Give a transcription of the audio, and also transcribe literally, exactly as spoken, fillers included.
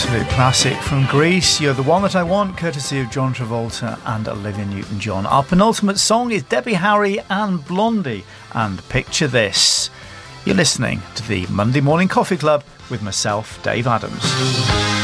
absolute classic from Greece. You're the One That I Want, courtesy of John Travolta and Olivia Newton-John. Our penultimate song is Debbie Harry and Blondie, and Picture This. You're listening to the Monday Morning Coffee Club with myself, Dave Adams.